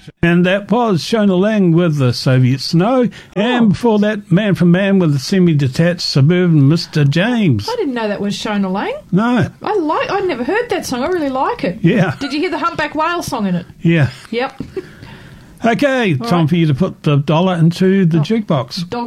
And that was Shona Lang with the Soviet Snow. And before that, Man from Man with the semi-detached Suburban Mr. James. I didn't know that was Shona Lang. No. I'd never heard that song. I really like it. Yeah. Did you hear the Humpback Whale song in it? Yeah. Yep. Okay, time for you to put the dollar into the jukebox.